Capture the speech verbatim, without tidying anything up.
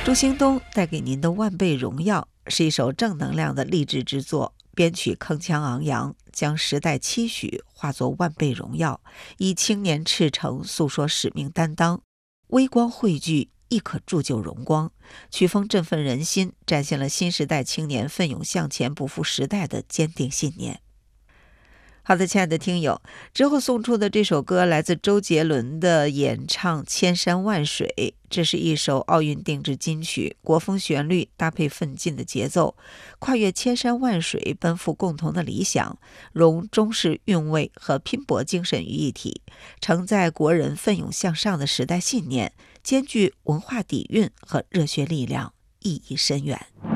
祝兴东带给您的万倍荣耀是一首正能量的励志之作，编曲铿锵昂扬，将时代期许化作万倍荣耀，以青年赤诚诉说使命担当，微光汇聚亦可铸就荣光。曲风振奋人心，展现了新时代青年奋勇向前、不负时代的坚定信念。好的，亲爱的听友，之后送出的这首歌来自周杰伦的演唱《千山万水》，这是一首奥运定制金曲，国风旋律搭配奋进的节奏，跨越千山万水，奔赴共同的理想，融中式韵味和拼搏精神于一体，承载国人奋勇向上的时代信念，兼具文化底蕴和热血力量，意义深远。